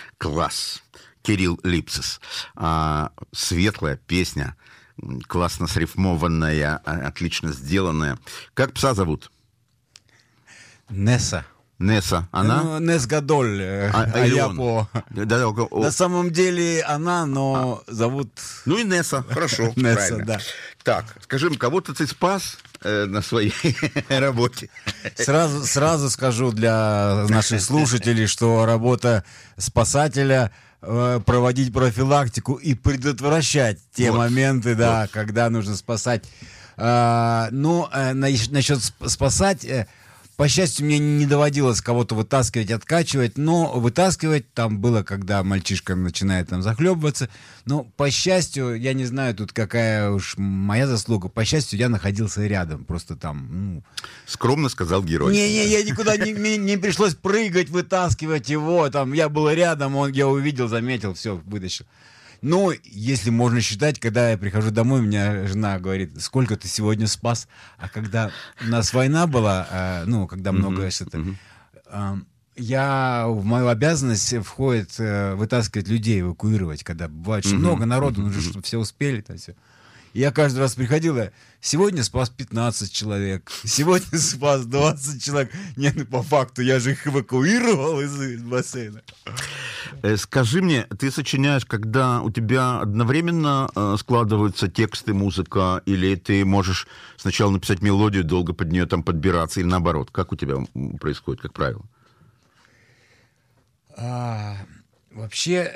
Класс. Кирилл Липсис. Светлая песня, классно срифмованная, отлично сделанная. Как пса зовут? Несса. Несса, она? Ну, Нес Гадоль, я по... На самом деле она, но зовут... Ну и Несса, хорошо, Несса, правильно. да. Так, скажи, кого-то ты спас на своей работе? Сразу скажу для наших слушателей, что работа спасателя проводить профилактику и предотвращать те моменты, да, когда нужно спасать. Насчет спасать... По счастью, мне не доводилось кого-то вытаскивать, откачивать, но вытаскивать там было, когда мальчишка начинает там захлебываться. Но, по счастью, я не знаю, тут какая уж моя заслуга, по счастью, я находился рядом, просто там... Скромно сказал герой. Я никуда не пришлось прыгать, вытаскивать его, там, я был рядом, я увидел, заметил, все, вытащил. Ну, если можно считать, когда я прихожу домой, у меня жена говорит, сколько ты сегодня спас? А когда у нас война была, когда много в мою обязанность входит вытаскивать людей, эвакуировать, когда бывает очень много народу, нужно, чтобы все успели. Там, все. И я каждый раз приходил, сегодня спас 15 человек, сегодня спас 20 человек. Нет, по факту, я же их эвакуировал из бассейна. Скажи мне, ты сочиняешь, когда у тебя одновременно складываются тексты, музыка, или ты можешь сначала написать мелодию, долго под нее там подбираться, или наоборот? Как у тебя происходит, как правило? Вообще...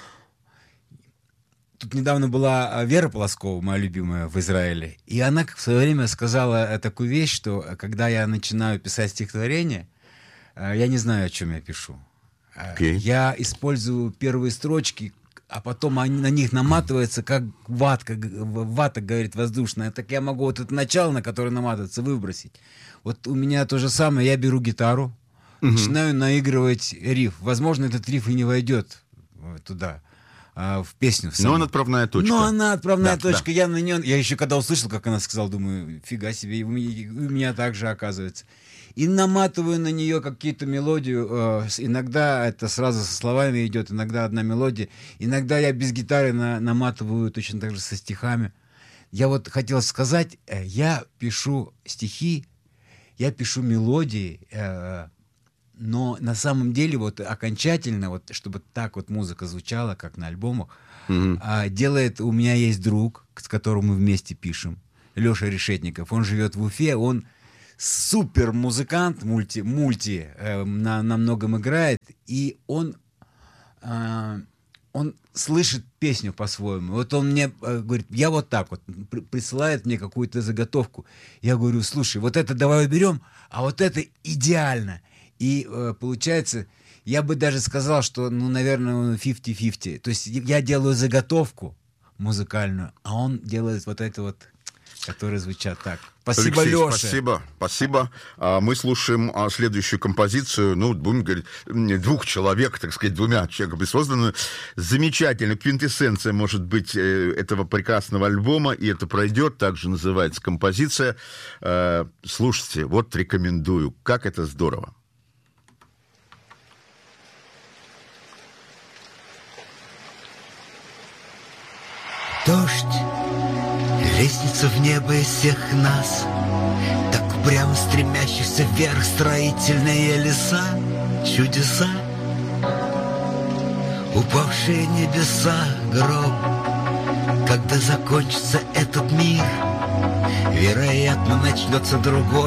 Тут недавно была Вера Полоскова, моя любимая, в Израиле, и она в свое время сказала такую вещь, что когда я начинаю писать стихотворение, я не знаю, о чем я пишу. Я использую первые строчки, а потом на них наматывается, как вата, говорит, воздушная. Так я могу вот это начало, на которое наматывается, выбросить. Вот у меня то же самое, я беру гитару, начинаю наигрывать риф. Возможно, этот риф и не войдет туда, в песню. Но он отправная точка. Но она отправная точка. Да. Я на нее... Я еще когда услышал, как она сказала, думаю, фига себе, у меня так же оказывается. И наматываю на нее какие-то мелодию. Иногда это сразу со словами идет, иногда одна мелодия. Иногда я без гитары наматываю точно так же со стихами. Я вот хотел сказать, я пишу стихи, я пишу мелодии, но на самом деле вот окончательно, вот, чтобы так вот музыка звучала, как на альбомах, делает... У меня есть друг, с которым мы вместе пишем, Леша Решетников. Он живет в Уфе, он супер музыкант, на многом играет, и он слышит песню по-своему. Вот он мне говорит, я вот так вот, присылает мне какую-то заготовку. Я говорю, слушай, вот это давай уберем, а вот это идеально. И получается, я бы даже сказал, что, наверное, 50-50. То есть я делаю заготовку музыкальную, а он делает вот это вот, которые звучат так. Спасибо, Алексей, Леша. Спасибо. Мы слушаем следующую композицию, будем говорить, двух человек, так сказать, двумя человеками созданную. Замечательная квинтэссенция, может быть, этого прекрасного альбома, и это пройдет, также называется композиция. Слушайте, вот рекомендую. Как это здорово. Дождь, лестница в небо из всех нас, так упрямо стремящихся вверх, строительные леса, чудеса, упавшие небеса, гроб. Когда закончится этот мир, вероятно, начнется другой.